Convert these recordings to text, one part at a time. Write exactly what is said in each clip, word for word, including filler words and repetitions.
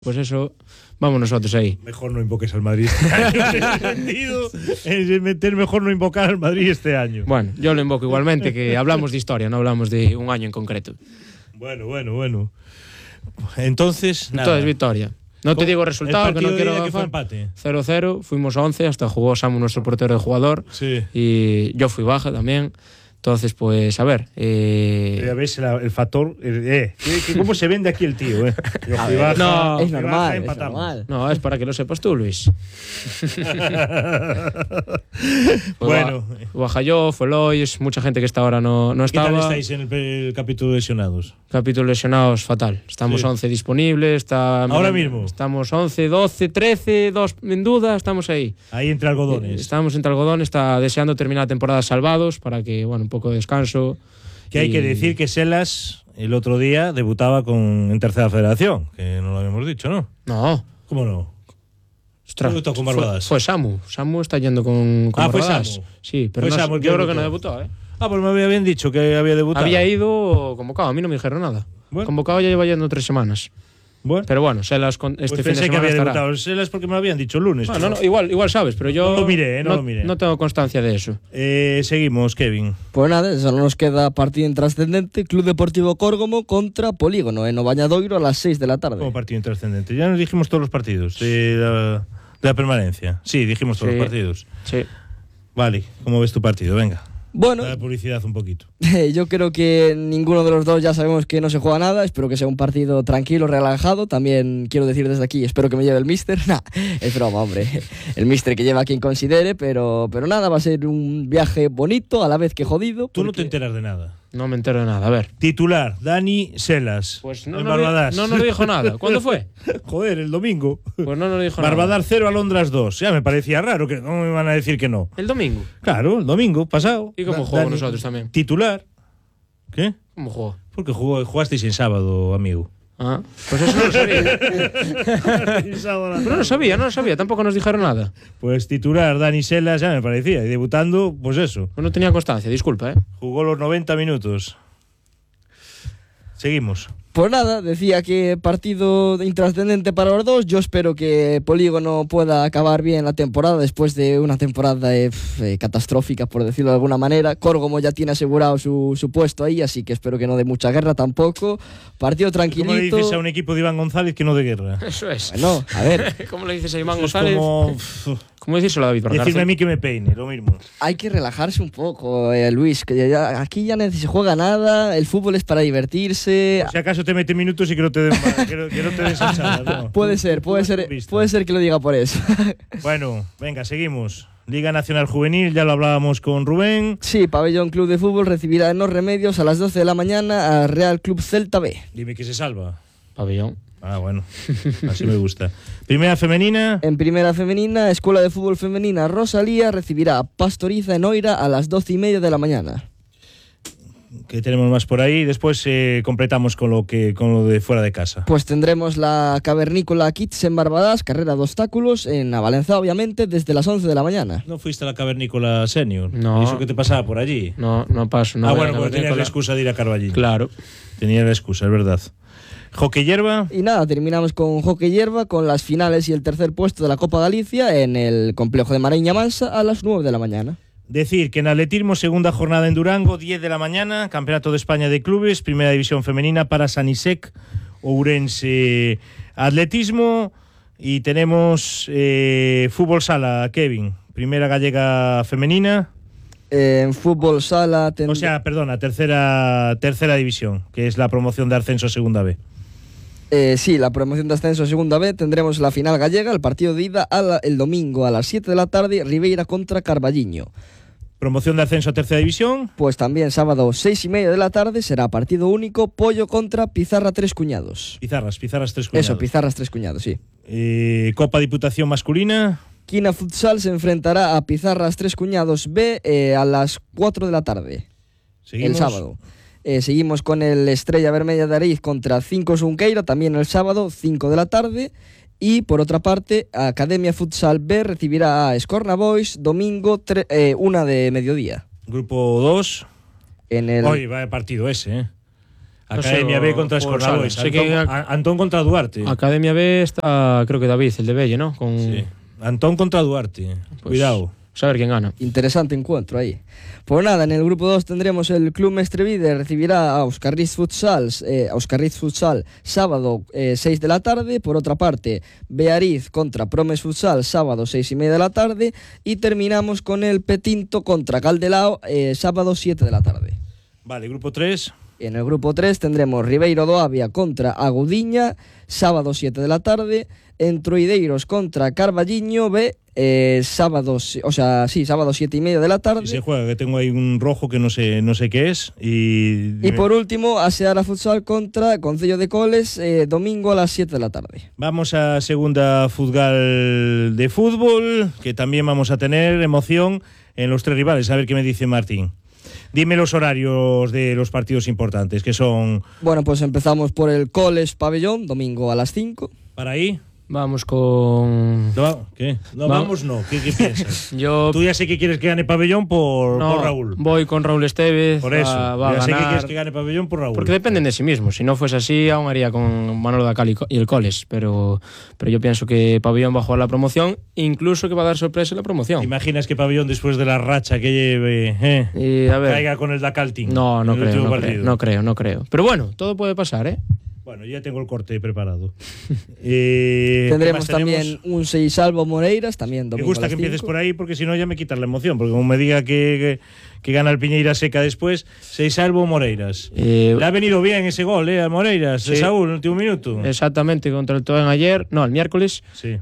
Pues eso, vamos nosotros ahí. Mejor no invoques al Madrid este año. En ese sentido, es meter mejor no invocar al Madrid este año. Bueno, yo lo invoco igualmente, que hablamos de historia, no hablamos de un año en concreto. Bueno, bueno, bueno. Entonces, nada. Entonces, victoria. No te digo resultado, que no quiero que fue empate. cero cero, fuimos a once, hasta jugó Samu, nuestro portero de jugador. Sí. Y yo fui baja también. Entonces, pues, a ver. Eh... Ya ves el, el factor. Eh, eh, ¿Cómo se vende aquí el tío? Eh? Yo fui baja, no, es normal, baja, es normal. No, es para que lo sepas tú, Luis. Bueno. Baja yo, fue Lois, mucha gente que está ahora no, no estaba. ¿Qué tal estáis en el, el capítulo de lesionados? Capítulo lesionados, fatal. Estamos sí. once disponibles. Está, ahora mira, mismo. Estamos once, doce, trece, dos en duda, estamos ahí. Ahí entre algodones. Estamos entre algodones, está deseando terminar la temporada salvados para que, bueno, un poco de descanso. Que hay y... que decir que Selas el otro día debutaba con, en Tercera Federación, que no lo habíamos dicho, ¿no? No. ¿Cómo no? Ostras, debutó con Barbadas. Fue, fue Samu. Samu está yendo con, con ah, Barbadas. Fue Samu. Sí, pero fue no, Samu yo creo que no debutó, ¿eh? Ah, pues me habían dicho que había debutado. Había ido convocado, a mí no me dijeron nada. Bueno. Convocado ya lleva yendo tres semanas. Bueno. Pero bueno, Selas con este pues fin de semana que había estará. debutado Selas porque me lo habían dicho el lunes. Bueno, no, no, igual, igual sabes, pero yo no lo miré, eh, no, no lo miré. No tengo constancia de eso. Eh, seguimos, Kevin. Pues nada, solo nos queda partido intrascendente, Club Deportivo Córgomo contra Polígono en Ovañadoiro a las seis de la tarde. Como partido intrascendente. Ya nos dijimos todos los partidos de la, de la permanencia. Sí, dijimos todos sí. los partidos. Sí. Vale, ¿cómo ves tu partido? Venga. Bueno, da publicidad un poquito. Yo creo que ninguno de los dos ya sabemos que no se juega nada. Espero que sea un partido tranquilo, relajado. También quiero decir desde aquí, espero que me lleve el míster. Nah, es broma, hombre. El míster que lleva a quien considere, pero, pero nada, va a ser un viaje bonito, a la vez que jodido. Tú no te enteras de nada. No me entero de nada, a ver. Titular, Dani Selas. Pues no, no, no nos dijo nada. ¿Cuándo fue? Joder, el domingo. Pues no nos dijo Barbadar nada. cero, Alondras dos. Ya me parecía raro, que no me van a decir que no. ¿El domingo? Claro, el domingo pasado. ¿Y cómo jugó nosotros también? Titular. ¿Qué? ¿Cómo jugó? Porque jugó, jugasteis en sábado, amigo. Ah, pues eso no lo sabía. Pero no lo sabía, no lo sabía, tampoco nos dijeron nada. Pues titular Dani Selas, ya me parecía. Y debutando, pues eso. Pues no tenía constancia, disculpa, ¿eh? Jugó los noventa minutos. Seguimos. Pues nada, decía que partido intrascendente para los dos. Yo espero que Polígono pueda acabar bien la temporada después de una temporada eh, eh, catastrófica, por decirlo de alguna manera. Córgomo ya tiene asegurado su, su puesto ahí, así que espero que no dé mucha guerra tampoco. Partido tranquilito. ¿Cómo le dices a un equipo de Iván González que no dé guerra? Eso es. Bueno, a ver. ¿Cómo le dices a Iván Eso González? Como... ¿Cómo decírselo a David Barcárcel? Decirme a mí que me peine, lo mismo. Hay que relajarse un poco, eh, Luis. Que ya, aquí ya no se juega nada, el fútbol es para divertirse. Por si acaso te mete minutos y que no te den, que no, que no te des hinchadas, ¿no? Puede ser, puede ser, puede ser que lo diga por eso. Bueno, venga, seguimos. Liga Nacional Juvenil, ya lo hablábamos con Rubén. Sí, Pabellón Club de Fútbol recibirá en Los Remedios a las doce de la mañana a Real Club Celta B. Dime que se salva. Pabellón. Ah, bueno, así me gusta. Primera femenina. En primera femenina, Escuela de Fútbol Femenina Rosalía recibirá a Pastoriza en Oira a las doce y media de la mañana. ¿Qué tenemos más por ahí? Después eh, completamos con lo que con lo de fuera de casa. Pues tendremos la Cavernícola Kids en Barbadas, carrera de obstáculos, en Avalenza, obviamente, desde las once de la mañana. ¿No fuiste a la Cavernícola Senior? No. ¿Y eso qué te pasaba por allí? No, no paso. No ah, bueno, pues tenías la excusa de ir a Carballín. Claro. Tenías la excusa, es verdad. Hockey hierba. Y nada, terminamos con hockey hierba, con las finales y el tercer puesto de la Copa Galicia en el complejo de Mareña Mansa a las nueve de la mañana. Decir que en atletismo, segunda jornada en Durango, diez de la mañana, Campeonato de España de Clubes, primera división femenina para San Isec, Ourense. Atletismo y tenemos eh, fútbol sala, Kevin, primera gallega femenina. Eh, en fútbol sala... O sea, perdona, tercera, tercera división, que es la promoción de ascenso a segunda B. Eh, sí, la promoción de ascenso a segunda B. Tendremos la final gallega, el partido de ida a la, el domingo a las siete de la tarde, Ribeira contra Carballiño. Promoción de ascenso a tercera división. Pues también sábado seis y media de la tarde será partido único, Pollo contra Pizarra Tres Cuñados. Pizarras, Pizarras Tres Cuñados. Eso, Pizarras Tres Cuñados, sí. Eh, Copa Diputación masculina. Quina Futsal se enfrentará a Pizarras Tres Cuñados B eh, a las cuatro de la tarde. ¿Seguimos? El sábado. Eh, seguimos con el Estrella Vermella de Ariz contra Cinco Sunqueira, también el sábado, cinco de la tarde. Y por otra parte, Academia Futsal B recibirá a Escorna Boys domingo eh, una de mediodía. Grupo dos. En el... Hoy va el partido ese, ¿eh? Academia no sé, B contra o- o Escornabois. Sala. Sé Antón, que a- Antón contra Duarte. Academia B está, creo que David, el de Belle, ¿no? Con, Sí. Antón contra Duarte. pues, Cuidado. pues a ver quién gana. Interesante encuentro ahí. Pues nada, en el grupo dos tendremos el Club Mestrevide, recibirá a Óscar Riz Futsal, eh, a Óscar Riz Futsal sábado eh, seis de la tarde. Por otra parte, Beariz contra Promes Futsal sábado seis y media de la tarde. Y terminamos con el Petinto contra Caldelao eh, sábado siete de la tarde. Vale, grupo tres. En el grupo tres tendremos Ribeiro do Avia contra Agudiña, sábado siete de la tarde. Entroideiros contra Carballiño B, eh, sábado, si- o sea, sí, sábado siete y media de la tarde. Y se juega, que tengo ahí un rojo que no sé, no sé qué es. Y, Y por último, Aseara Futsal contra Concello de Coles, eh, domingo a las siete de la tarde. Vamos a segunda futgal de fútbol, que también vamos a tener emoción en los tres rivales. A ver qué me dice Martín. Dime los horarios de los partidos importantes, que son Bueno, pues empezamos por el Coles Pabellón, domingo a las cinco. para ahí. Vamos con... No, ¿qué? No, Va- vamos, no. ¿Qué, qué piensas? Yo Tú ya sé que quieres que gane Pabellón por, no, por Raúl. voy con Raúl Estevez. Por eso. Va, va a ya sé que ganar. quieres que gane Pabellón por Raúl. Porque dependen de sí mismos. Si no fuese así, aún haría con Manolo Dacal y co- y el Coles. Pero, pero yo pienso que Pabellón va a jugar la promoción, incluso que va a dar sorpresa en la promoción. ¿Imaginas que Pabellón, después de la racha que lleve, eh, Y a ver. caiga con el Dakalting? No, no en el creo, último no creo, partido? no creo, no creo. Pero bueno, todo puede pasar, ¿eh? Bueno, ya tengo el corte preparado. eh, ¿qué Tendremos más también tenemos? un Seisalvo Moreiras, también Me domingo gusta a que las empieces cinco. por ahí, porque si no ya me quitas la emoción. Porque como me diga que, que, que gana el Piñeira Seca después, Seisalvo Moreiras. Eh, Le ha venido bien ese gol, ¿eh? A Moreiras, de Sí. Saúl, en el último minuto. Exactamente, contra el Toen ayer, no, el miércoles. Sí.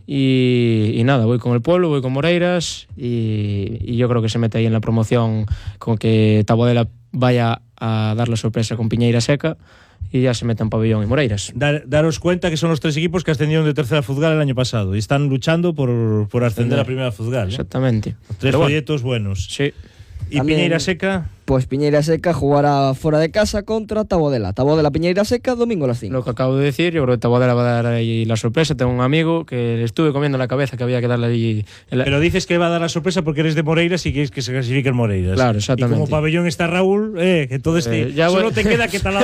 Y, y nada, voy con el pueblo, voy con Moreiras y, y yo creo que se mete ahí en la promoción con que Taboadela vaya a dar la sorpresa con Piñeira Seca y ya se mete en Pabellón y Moreiras. Dar- daros cuenta que son los tres equipos que ascendieron de tercera Fuzgal el año pasado y están luchando por, por ascender a primera Fuzgal. ¿eh? Exactamente. Tres Pero bueno, folletos buenos. sí. ¿Y También- Piñeira Seca? Pues Piñeira Seca jugará fuera de casa contra Tabodela. Tabodela Piñeira Seca, domingo a las cinco. Lo que acabo de decir, yo creo que Taboadela va a dar ahí la sorpresa. Tengo un amigo que le estuve comiendo la cabeza que había que darle ahí... el- Pero dices que va a dar la sorpresa porque eres de Moreiras y quieres que se clasifique el Moreiras. Claro, exactamente. Y como Pabellón está Raúl, eh, que entonces Eh, te- ya solo voy- te queda que tal.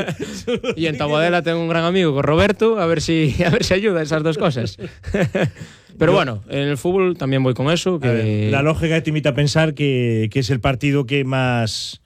Y en Taboadela tengo un gran amigo con Roberto, a ver si, a ver si ayuda esas dos cosas. Pero bueno, en el fútbol también voy con eso. Que... A ver, la lógica te invita a pensar que, que es el partido que más.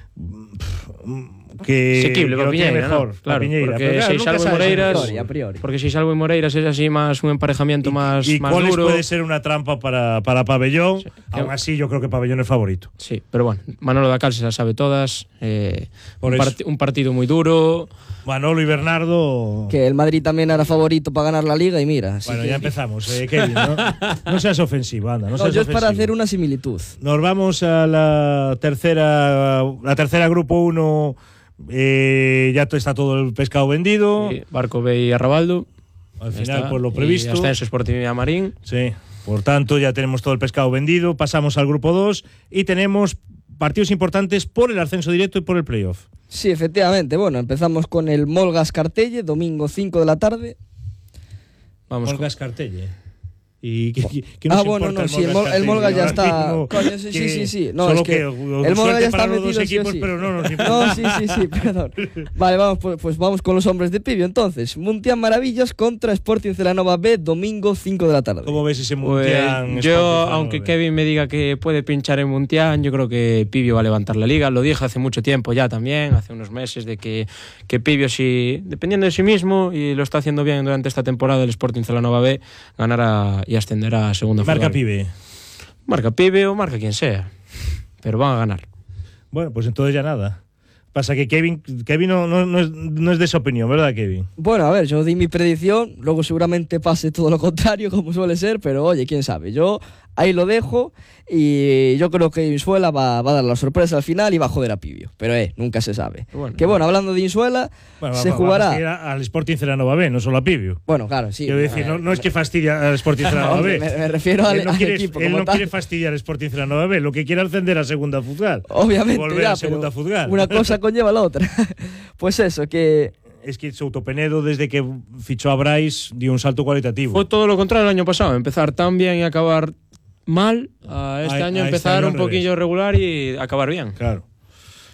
Que, Asequible que para lo tiene Piñeira, mejor, ¿no? para Claro, Piñeira. porque Pero claro, si nunca salvo sabes, Moreiras, A priori, a priori. porque si salvo y Moreiras es así más un emparejamiento más, Y más Coles duro. puede ser una trampa para, para Pabellón. Sí. Aún así, yo creo que Pabellón es favorito. Sí, pero bueno, Manolo Dacal se las sabe todas. eh, Por un, eso. parti- un partido muy duro. Manolo y Bernardo. Que el Madrid también era favorito para ganar la liga y mira. así Bueno, que- ya empezamos, eh, Kevin. ¿no? No seas ofensivo, anda. No, No, seas yo es para ofensivo. hacer una similitud. Nos vamos a la tercera, la tercera grupo uno. Eh, ya to- está todo el pescado vendido. Sí, Barco B y Arrabaldo. Al Ya final, está. pues lo Y previsto. Ascenso Sportividad Marín. Sí. Por tanto, ya tenemos todo el pescado vendido. Pasamos al grupo dos y tenemos partidos importantes por el ascenso directo y por el playoff. Sí, efectivamente. Bueno, empezamos con el Molgas Cartelle, domingo cinco de la tarde. Vamos con- Olga Cartelle. Y que, que- que Ah, nos bueno, importa no, sí, el, Mol- el Cartelle Molgas ya ahora está. mismo, Coño, sí, sí, que sí, sí. No, solo es que, que, el suerte Molgas ya está para los dos metido sí o equipos, sí. pero no nos importa. No, sí, sí, sí, perdón. Vale, vamos, pues, pues vamos con los hombres de Pibio entonces. Muntian Maravillas contra Sporting Celanova B, domingo cinco de la tarde. ¿Cómo ves ese Pues, Muntian? yo, Sporting aunque Zaragoza? Kevin me diga que puede pinchar en Muntian, yo creo que Pibio va a levantar la liga. Lo dije hace mucho tiempo ya también, hace unos meses, de que, que Pibio, si, dependiendo de sí mismo, y lo está haciendo bien durante esta temporada, el Sporting Celanova B ganará y ascenderá a segunda Marca fútbol. Pibe. Marca Pibe o marca quien sea. Pero van a ganar. Bueno, pues entonces ya nada. Pasa que Kevin, Kevin no, no, no es, no es de esa opinión, ¿verdad, Kevin? Bueno, a ver, yo di mi predicción, luego seguramente pase todo lo contrario, como suele ser, pero oye, quién sabe. Yo ahí lo dejo y yo creo que Insuela va, va a dar la sorpresa al final y va a joder a Pibio. Pero eh, nunca se sabe. Bueno, que bueno, hablando de Insuela, Bueno, se va- va- jugará. va a fastidiar al Sporting Celanova B, no solo a Pibio. Bueno, claro, sí. Quiero decir, no, no es que fastidia al Sporting Celanova Hombre, B. me, me refiero al, Él no al quiere, equipo él como no tal. quiere fastidiar al Sporting Celanova B, lo que quiere ascender a segunda fútbol. Obviamente, Volver ya, a segunda pero fútbol. una cosa conlleva la otra. Pues eso, que Es que Souto Penedo, desde que fichó a Bryce, dio un salto cualitativo. Fue todo lo contrario el año pasado, empezar tan bien y acabar mal. A este A- año a este empezar año un al poquillo regular y acabar bien. Claro.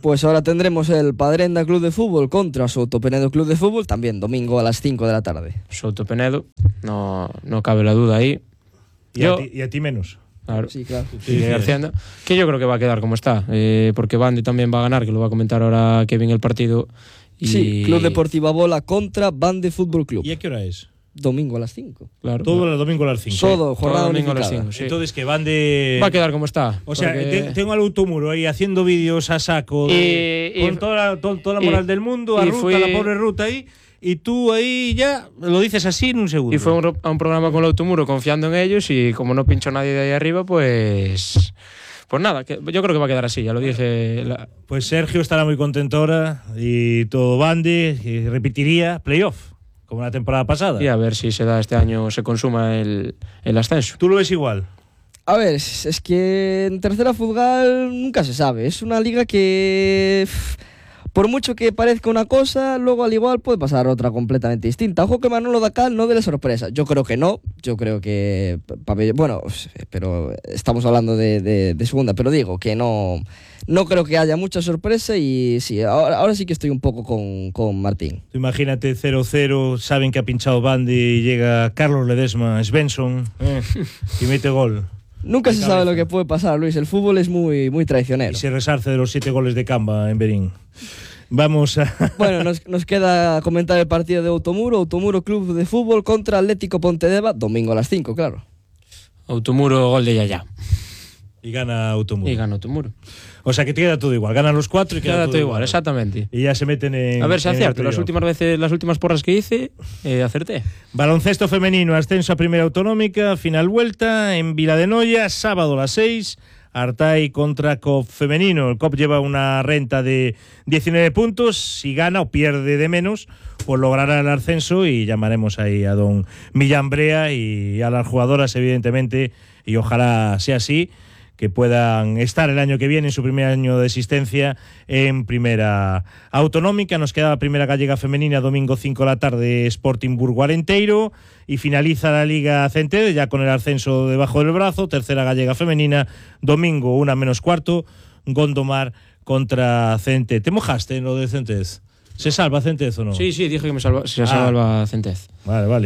Pues ahora tendremos el Padrenda Club de Fútbol contra Souto Penedo Club de Fútbol, también domingo a las cinco de la tarde. Souto Penedo, no, no cabe la duda ahí. Y, yo, a ti, y a ti menos. Claro. Sí, claro. Sí, Garciando, que yo creo que va a quedar como está, eh, porque Bande también va a ganar, que lo va a comentar ahora Kevin el partido. Y... Sí, Club Deportiva Bola contra Bande Fútbol Club. ¿Y a qué hora es? Domingo a las cinco. Claro, Todo claro. el domingo a las cinco. Todo, jornada domingo a las unificada. cinco, sí. Entonces que van de... Va a quedar como está. O sea, porque... te, tengo al automuro ahí haciendo vídeos a saco de, Y- y- con toda la, to- toda la moral y- del mundo, a y ruta, fui- la pobre ruta ahí, y tú ahí ya lo dices así en un segundo. Y fue un, a un programa con el Automuro confiando en ellos y como no pinchó nadie de ahí arriba, pues... Pues nada, que yo creo que va a quedar así, ya lo dije. La... Pues Sergio estará muy contento ahora y todo Bande y repetiría playoff, como la temporada pasada. Y a ver si se da este año, se consuma el, el ascenso. ¿Tú lo ves igual? A ver, es es que en tercera Fútbol nunca se sabe. Es una liga que, pff, por mucho que parezca una cosa, luego al igual puede pasar otra completamente distinta. Ojo que Manolo Dacal no dé la sorpresa. Yo creo que no. Yo creo que Pabellón, bueno, pero estamos hablando de, de, de segunda, pero digo que no, no creo que haya mucha sorpresa y sí, ahora, ahora sí que estoy un poco con, con Martín. Tú imagínate cero cero, saben que ha pinchado Bande y llega Carlos Ledesma, Svensson, eh, y mete gol. Nunca De se cabeza. sabe lo que puede pasar, Luis. El fútbol es muy, muy traicionero. Y se resarce de los siete goles de Camba en Berín. Vamos a... Bueno, nos, nos queda comentar el partido de Automuro, Automuro Club de Fútbol contra Atlético Pontedeva, domingo a las cinco, claro. Automuro, gol de Yaya. Y gana Automuro. Y gana Automuro. O sea que te queda todo igual. Ganan los cuatro y queda, Queda todo todo igual, exactamente. Y ya se meten en... A ver si en el acierto. Las playoff. últimas veces, las últimas porras que hice, eh, acerté. Baloncesto femenino, ascenso a primera autonómica, final vuelta en Vila de Noia, sábado a las seis. Artai contra C O P femenino. El C O P lleva una renta de diecinueve puntos. Si gana o pierde de menos, pues logrará el ascenso y llamaremos ahí a don Millán Brea y a las jugadoras, evidentemente, y ojalá sea así, que puedan estar el año que viene en su primer año de existencia en primera autonómica. Nos queda la primera gallega femenina, domingo cinco de la tarde, Sporting Burgo Arenteiro, y finaliza la Liga Centede ya con el ascenso debajo del brazo. Tercera gallega femenina, domingo una menos cuarto, Gondomar contra Cented. ¿Te mojaste en lo de Cented? ¿Se salva Cented o no? Sí, sí, dije que me salva, se Ah. salva Centez. Vale, vale.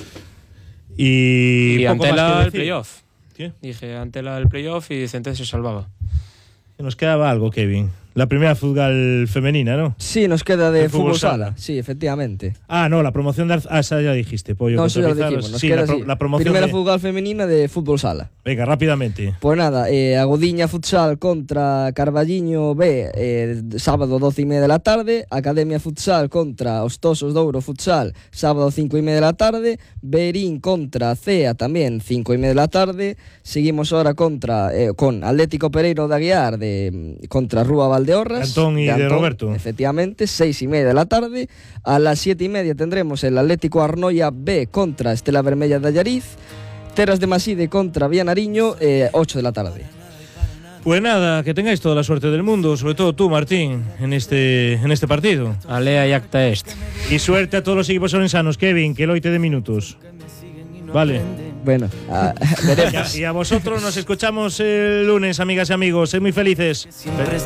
Y, Y poco ante más que la el decir. playoff. ¿Qué? Dije ante la el playoff y Centez se salvaba. Nos quedaba algo, Kevin. La primera fútbol femenina, ¿no? Sí, nos queda de El fútbol fútbol sala. sala. Sí, efectivamente. Ah, no, la promoción de... Ar- Ah, esa ya dijiste, Pollo. No, eso ya lo contra dijimos. Pizarro. Nos Sí, queda la, pro- así. la promoción Primera de... fútbol femenina de fútbol sala. Venga, rápidamente. Pues nada, eh, Agodiña Futsal contra Carballiño B, eh, sábado doce y media de la tarde. Academia Futsal contra Hostosos Douro Futsal, sábado cinco y media de la tarde. Berín contra C E A, también cinco y media de la tarde. Seguimos ahora contra eh, con Atlético Pereiro de Aguiar de, contra Rúa Valdeorras. De Antón y de Roberto. Efectivamente, seis y media de la tarde. A las siete y media tendremos el Atlético Arnoia B contra Estela Vermella de Allariz. Teras de Maside contra Villanariño, eh, ocho de la tarde. Pues nada, que tengáis toda la suerte del mundo, sobre todo tú, Martín, en este, en este partido. Alea y acta est. Y suerte a todos los equipos orensanos, Kevin, que el hoy te dé minutos. Vale. Bueno, a, Y veremos. a, y a vosotros nos escuchamos el lunes, amigas y amigos. Sed muy felices.